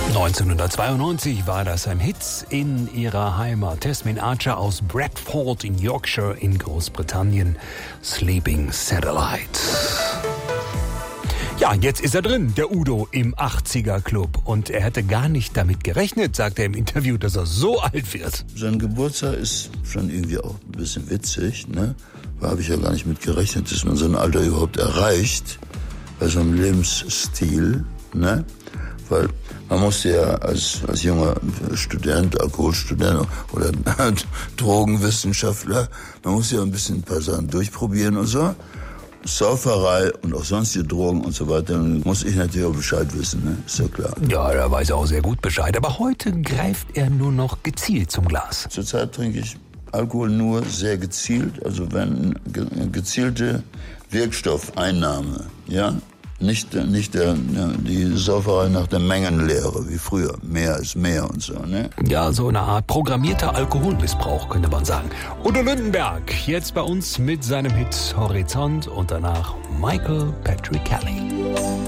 1992 war das ein Hit in ihrer Heimat. Tasmin Archer aus Bradford in Yorkshire in Großbritannien. Sleeping Satellite. Ja, jetzt ist er drin, der Udo, im 80er Club. Und er hätte gar nicht damit gerechnet, sagt er im Interview, dass er so alt wird. Sein Geburtstag ist schon irgendwie auch ein bisschen witzig, ne? Da habe ich ja gar nicht mit gerechnet, dass man so ein Alter überhaupt erreicht. Bei so einem Lebensstil, ne? Weil man musste ja als junger Student, Alkoholstudent oder Drogenwissenschaftler, man muss ja ein bisschen ein paar Sachen durchprobieren und so. Sauferei und auch sonstige Drogen und so weiter, dann muss ich natürlich auch Bescheid wissen, ne? Ist ja klar. Ja, da weiß er auch sehr gut Bescheid. Aber heute greift er nur noch gezielt zum Glas. Zurzeit trinke ich Alkohol nur sehr gezielt, also wenn gezielte Wirkstoffeinnahme, ja? Nicht die Sauferei nach der Mengenlehre, wie früher. Mehr ist mehr und so, ne? Ja, so eine Art programmierter Alkoholmissbrauch, könnte man sagen. Udo Lindenberg, jetzt bei uns mit seinem Hit Horizont und danach Michael Patrick Kelly.